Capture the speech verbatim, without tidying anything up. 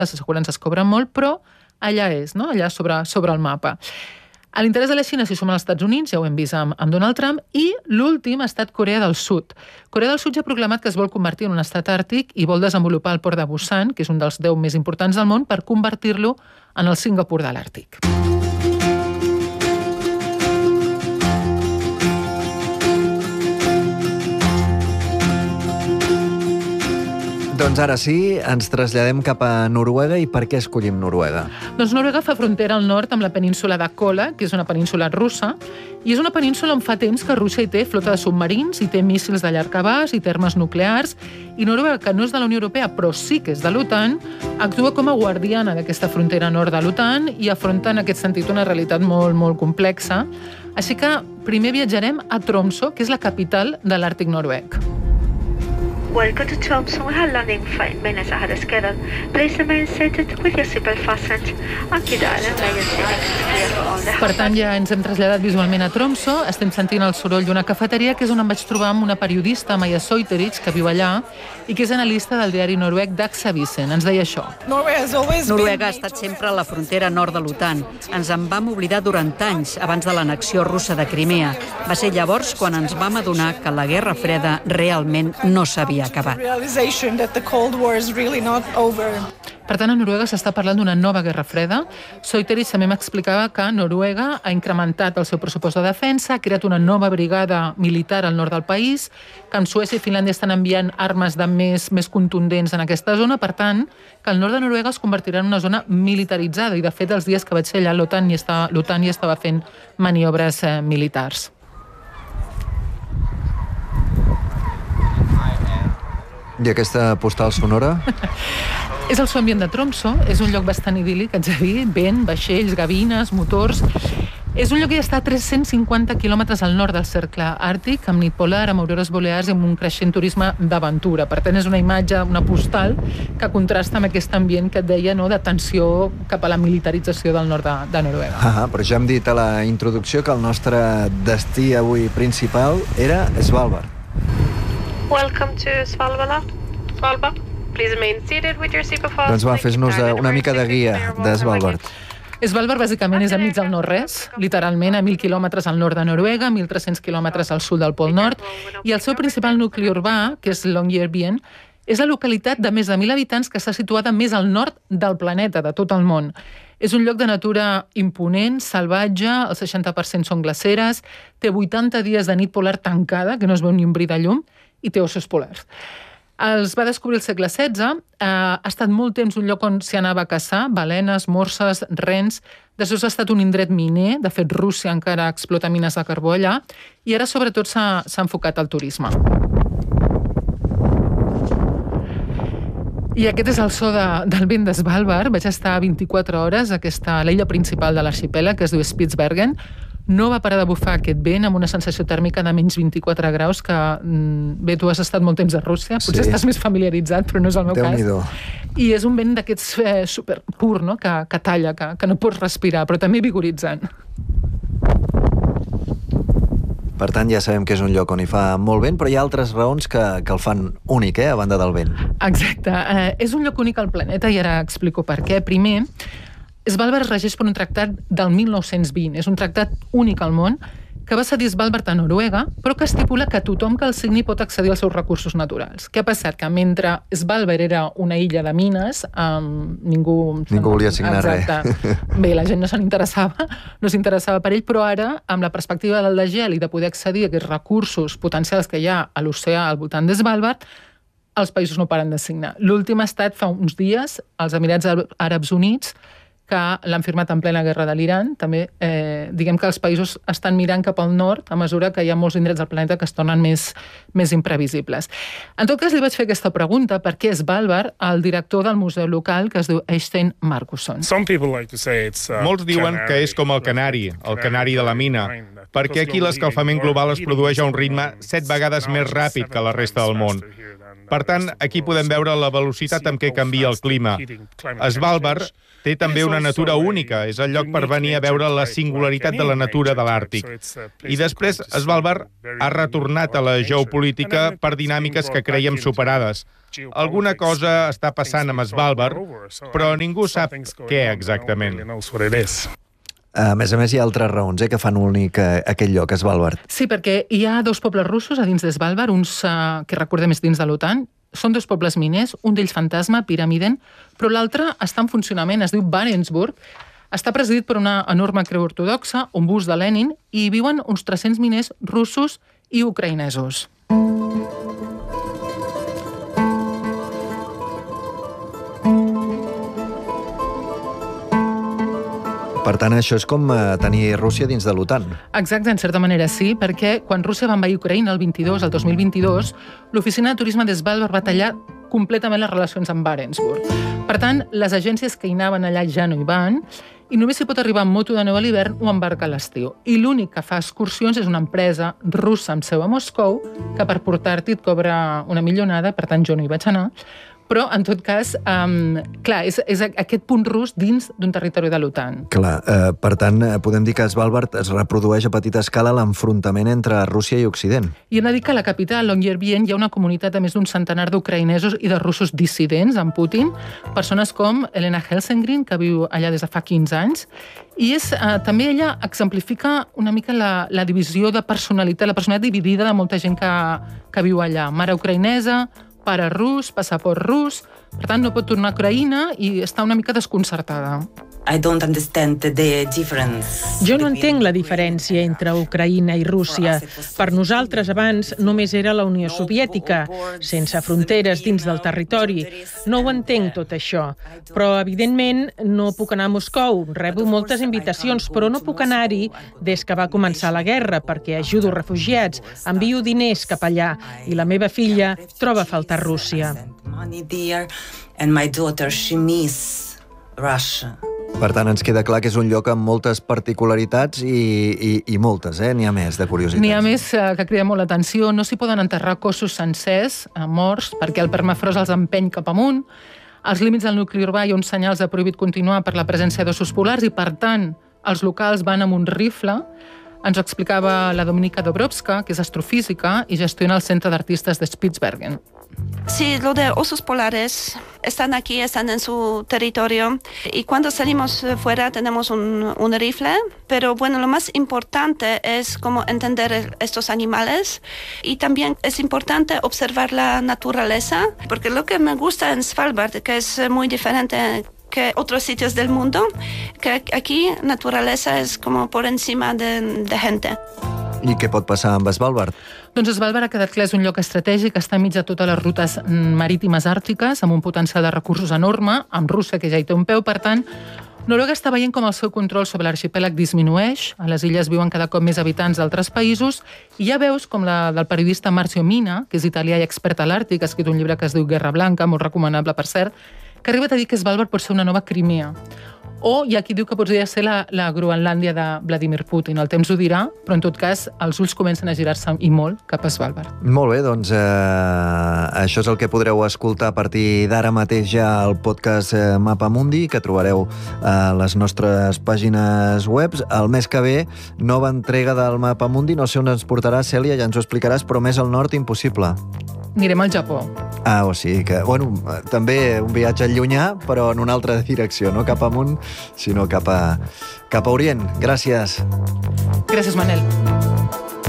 les assegurances cobren molt, però allà és, no? Allà sobre, sobre el mapa. A l'interès de la Xina s'hi sumen els Estats Units, ja ho hem vist amb, amb Donald Trump, i l'últim ha estat Corea del Sud. Corea del Sud ja ha proclamat que es vol convertir en un estat àrtic i vol desenvolupar el port de Busan, que és un dels deu més importants del món, per convertir-lo en el Singapur de l'Àrtic. Doncs ara sí, ens traslladem cap a Noruega. I per què escollim Noruega? Doncs Noruega fa frontera al nord amb la península de Kola, que és una península russa, i és una península on fa temps que Rússia hi té flota de submarins, hi té míssils de llarg abast i termes nuclears, i Noruega, que no és de la Unió Europea, però sí que és de l'OTAN, actua com a guardiana d'aquesta frontera nord de l'OTAN i afronta en aquest sentit una realitat molt, molt complexa. Així que primer viatjarem a Tromsø, que és la capital de l'Àrtic noruec. Welcome to Tromsø. We have landing five minutes ahead of schedule. Please remain seated with your seatbelt fastened. Until the island emergency exit is clear for all the Per tant, ja ens hem traslladat visualment a Tromsø. Estem sentint el soroll d'una cafeteria, que és on em vaig trobar amb una periodista, Maja Soiterich, que viu allà, i que és analista del diari noruec Dagsavisen. Ens deia això. Noruega ha estat sempre a la frontera nord de l'OTAN. Ens en vam oblidar durant anys, abans de l'annexió russa de Crimea. Va ser llavors quan ens vam adonar que la Guerra Freda realment no s'havia acabat. Per tant, a Noruega s'està parlant d'una nova guerra freda. Soiterich també m'explicava que Noruega ha incrementat el seu pressupost de defensa, ha creat una nova brigada militar al nord del país, que amb Suècia i Finlàndia estan enviant armes de més, més contundents en aquesta zona. Per tant, que el nord de Noruega es convertirà en una zona militaritzada. I, de fet, els dies que vaig ser allà, l'OTAN ja estava, l'OTAN ja estava fent maniobres eh, militars. I aquesta postal sonora? És el so ambient de Tromsø, és un lloc bastant idíl·lic, haig de dir, vent, vaixells, gavines, motors. És un lloc que ja està a tres-cents cinquanta quilòmetres al nord del cercle àrtic, amb nit polar, amb aurores boreals i amb un creixent turisme d'aventura. Per tant, és una imatge, una postal, que contrasta amb aquest ambient que et deia, no?, de tensió cap a la militarització del nord de, de Noruega. Ah, però ja hem dit a la introducció que el nostre destí avui principal era Svalbard. Welcome to Svalbard. Svalbard. Please remain seated with your seatbelt fastened. Doncs va, fes-nos una mica de guia de Svalbard. Svalbard, bàsicament, és enmig del no-res, literalment a mil quilòmetres al nord de Noruega, mil tres-cents quilòmetres al sud del Pol Nord, i el seu principal nucli urbà, que és Longyearbyen, és la localitat de més de mil habitants que està situada més al nord del planeta, de tot el món. És un lloc de natura imponent, salvatge, el seixanta per cent són glaceres, té vuitanta dies de nit polar tancada, que no es veu ni un bri de llum, i té ossos polars. Els va descobrir el segle setze, eh, ha estat molt temps un lloc on s'hi anava a caçar, balenes, morses, rens, després ha estat un indret miner, de fet Rússia encara explota mines de carbó allà, i ara sobretot s'ha enfocat al turisme. I aquest és el so de, del vent de Svalbard. Vaig estar vint-i-quatre hores a aquesta, a l'illa principal de l'arxipèlag, que es diu Spitsbergen. No va parar de bufar aquest vent amb una sensació tèrmica de menys vint-i-quatre graus, que, bé, tu has estat molt temps a Rússia, potser sí. Estàs més familiaritzat, però no és el meu Déu-n'hi-do. cas. I és un vent d'aquests eh, super pur, no?, que, que talla, que, que no pots respirar, però també vigoritzant. Per tant, ja sabem que és un lloc on hi fa molt vent, però hi ha altres raons que, que el fan únic, eh, a banda del vent. Exacte. Eh, és un lloc únic al planeta i ara explico per què. Primer, Svalbard es regeix per un tractat del mil nou-cents vint. És un tractat únic al món que va cedir Svalbard a Noruega, però que estipula que tothom que el signi pot accedir als seus recursos naturals. Què ha passat? Que mentre Svalbard era una illa de mines, um, ningú... Ningú volia signar Exacte. res. Bé, la gent no se n'interessava, no s'interessava per ell, però ara, amb la perspectiva del gel i de poder accedir a aquests recursos potencials que hi ha a l'oceà al voltant de Svalbard, els països no paren de signar. L'últim ha estat fa uns dies, els Emirats Àrabs Units, que l'han firmat en plena guerra de l'Iran. També, eh, diguem que els països estan mirant cap al nord a mesura que hi ha molts indrets del planeta que es tornen més, més imprevisibles. En tot cas, li vaig fer aquesta pregunta, per què Svalbard, al director del museu local, que es diu Øystein Markusson. Molts diuen que és com el canari, el canari de la mina, perquè aquí l'escalfament global es produeix a un ritme set vegades més ràpid que la resta del món. Per tant, aquí podem veure la velocitat amb què canvia el clima. Svalbard té també una natura única, és el lloc per venir a veure la singularitat de la natura de l'Àrtic. I després, Svalbard ha retornat a la geopolítica per dinàmiques que creiem superades. alguna cosa està passant amb Svalbard, però ningú sap què exactament. A més a més, hi ha altres raons eh, que fan únic eh, aquell lloc, Svalbard. Sí, perquè hi ha dos pobles russos a dins de Svalbard, uns uh, que recordem és dins de l'OTAN. Són dos pobles miners, un d'ells fantasma, Pyramiden, però l'altre està en funcionament, es diu Barentsburg. Està presidit per una enorme creu ortodoxa, un bust de Lenin, i hi viuen uns tres-cents miners russos i ucraïnesos. Per tant, això és com tenir Rússia dins de l'OTAN. Exacte, en certa manera sí, perquè quan Rússia va envair Ucraïna el vint-i-dos, el dos mil vint-i-dos, l'oficina de turisme de Svalbard va tallar completament les relacions amb Barentsburg. Per tant, les agències que hi anaven allà ja no hi van, i només s'hi pot arribar amb moto de neu a l'hivern o amb barca a l'estiu. I l'únic que fa excursions és una empresa russa amb seu a Moscou, que per portar-t'hi et cobra una milionada, per tant jo no hi vaig anar, però, en tot cas, um, clar, és, és aquest punt rus dins d'un territori de l'OTAN. Clar, eh, per tant, podem dir que a Svalbard es reprodueix a petita escala l'enfrontament entre Rússia i Occident. I hem de dir que a la capital, Longyearbyen, hi ha una comunitat de més d'un centenar d'ucraïnesos i de russos dissidents amb Putin, persones com Elena Helsengrin, que viu allà des de fa quinze anys, i és, eh, també ella exemplifica una mica la, la divisió de personalitat, la personalitat dividida de molta gent que, que viu allà. Mare ucraïnesa, pare rus, passaport rus, per tant no pot tornar a Ucraïna i està una mica desconcertada. I don't understand the difference. Jo no entenc la diferència entre Ucraïna i Rússia. Per nosaltres abans només era la Unió Soviètica, sense fronteres dins del territori. No ho entenc tot això, però evidentment no puc anar a Moscou. Rebo moltes invitacions, però no puc anar-hi des que va començar la guerra, perquè ajudo refugiats, envio diners cap allà i la meva filla troba a faltar Rússia. And my daughter, she miss Russia. Per tant, ens queda clar que és un lloc amb moltes particularitats i, i, i moltes, eh? N'hi ha més de curiositats. N'hi ha més eh, que crida molt l'atenció. No s'hi poden enterrar cossos sencers, eh, morts, perquè el permafrost els empeny cap amunt. Als límits del nucli urbà hi ha uns senyals de prohibit continuar per la presència d'ossos polars i, per tant, els locals van amb un rifle. Ens ho explicava la Dominika Dobrowska, que és astrofísica i gestiona el Centre d'Artistes de Spitsbergen. Sí, lo de osos polares están aquí, están en su territorio y cuando salimos fuera tenemos un, un rifle, pero bueno, lo más importante es cómo entender estos animales y también es importante observar la naturaleza, porque lo que me gusta en Svalbard, que es muy diferente que otros sitios del mundo, que aquí naturaleza es como por encima de, de gente. I què pot passar amb Svalbard? Doncs Svalbard ha quedat clar, és un lloc estratègic, està enmig de totes les rutes marítimes àrtiques, amb un potencial de recursos enorme, amb Rússia, que ja hi té un peu, per tant, Noruega està veient com el seu control sobre l'arxipèlag disminueix, a les illes viuen cada cop més habitants d'altres països, i ja veus com la del periodista Marzio Mina, que és italià i expert a l'Àrtic, ha escrit un llibre que es diu Guerra Blanca, molt recomanable, per cert, que ha arribat a dir que Svalbard pot ser una nova Crimea. O hi ha qui diu que podria ser la, la Groenlàndia de Vladimir Putin. El temps ho dirà, però en tot cas els ulls comencen a girar-se i molt cap a Svalbard. Molt bé, doncs eh, això és el que podreu escoltar a partir d'ara mateix ja al podcast eh, Mapamundi, que trobareu a les nostres pàgines webs. El mes que ve, nova entrega del Mapamundi. No sé on ens portarà, Cèlia, ja ens ho explicaràs, però més al nord impossible. Anirem al Japó. Ah, o sigui que, bueno, també un viatge llunyà, però en una altra direcció, no cap amunt, sinó cap a, cap a Orient. Gràcies. Gràcies, Manel.